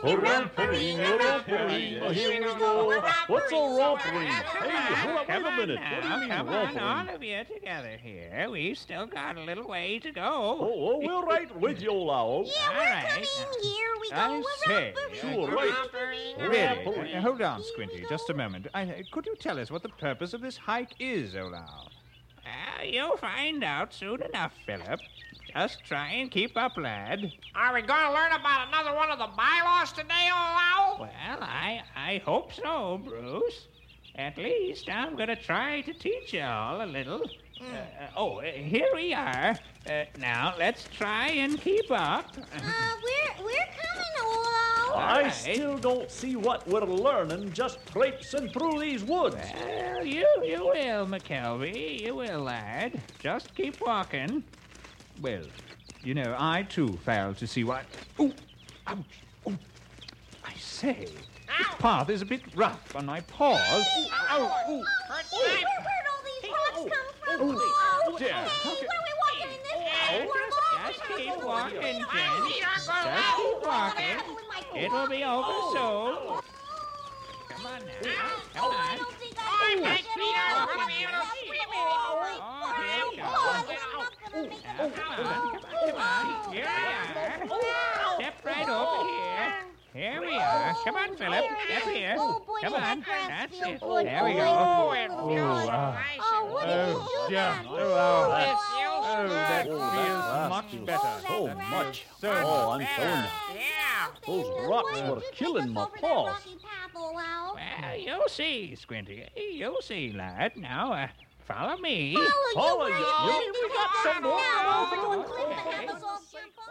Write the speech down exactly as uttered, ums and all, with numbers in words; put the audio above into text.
Rompering, rompering. Here we go. What's a rompering? Hey, wait Come a on minute. now, What do you mean come on, all rompering? of you together here. We've still got a little way to go. Oh, oh, we're right with you, Owl. Yeah, All we're right. coming. Here we go. I We're say, rompering. Sure, right. Really? Rompering. Uh, hold on, Squinty, just a moment. I, uh, could you tell us what the purpose of this hike is, Olau? Uh, you'll find out soon enough, Philip. Just try and keep up, lad. Are we going to learn about another one of the bylaws today, old owl? Well, I, I hope so, Bruce. At least I'm going to try to teach you all a little. Uh, uh, oh, uh, here we are. Uh, now, let's try and keep up. Uh, we're, we're coming, Olo. I right. still don't see what we're learning just traipsing through these woods. Well, you, you will, McKelvey. You will, lad. Just keep walking. Well, you know, I too fail to see what... Ooh! Ouch! Ooh! I say, this path is a bit rough on my paws. Ow! Ooh, where, where'd all these rocks come from, Olo? dear. Hey, Okay. where we walking in this Oh, place? just keep walking, Jen. Just Just keep walking. It will be over soon. Come on now. Come Oh, I on. don't think I can my get feet it. are Oh, gonna be able to oh, squeeze me. oh, Oh, here we go. oh, this is not gonna make Now, it. come on, come on, come on. Here we are. Step right over here. Here we are. Come on, Philip. Step here. Oh, boy, Come does on. that grass That's feel it. good. There we go. Oh, it Oh, feels so ah. nice Oh, and what warm. did you do yeah. that? Oh, wow. It Oh, feels Oh, that good. Oh, that feels grass much feels better. so that much. So Oh, I'm telling you. Yeah. Those Then rocks why did were you take killing us my over that paws. rocky path, Olo? Well, you'll see, Squinty. You'll see, lad. Now, uh, follow me. Follow Follow you, you. Ray. You- we got some more. Now, Oh, over to a cliff and okay. have us all jump off.